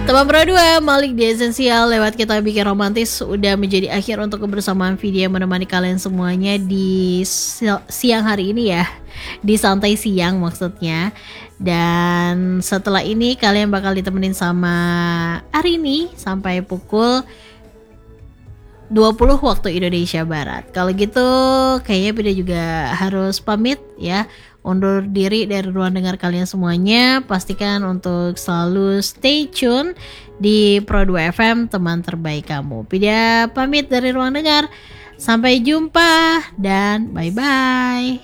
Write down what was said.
Teman Pro 2, Malik di Esensial lewat Kita Bikin Romantis udah menjadi akhir untuk kebersamaan video yang menemani kalian semuanya di siang hari ini ya. Di santai siang maksudnya. Dan setelah ini kalian bakal ditemenin sama Arini sampai pukul 20 waktu Indonesia Barat. Kalau gitu kayaknya Pida juga harus pamit ya. Undur diri dari ruang dengar kalian semuanya. Pastikan untuk selalu stay tune di Pro 2 FM, teman terbaik kamu. Pida pamit dari ruang dengar. Sampai jumpa dan bye-bye.